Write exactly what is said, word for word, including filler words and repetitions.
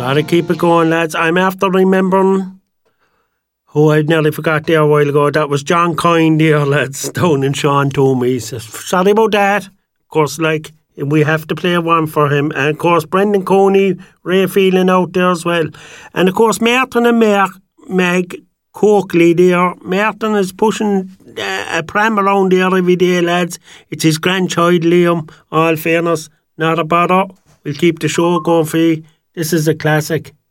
Gotta keep it going, lads. I'm after remembering who I nearly forgot there a while ago. That was John Coyne there, lads, down in Sean Toomey. So, sorry about that. Of course, like, we have to play one for him. And of course, Brendan Coney, Ray Phelan out there as well. And of course, Martin and Meg, Meg Coakley there. Martin is pushing uh, a pram around there every day, lads. It's his grandchild, Liam. All fairness, not a bother. We'll keep the show going for you. This is a classic.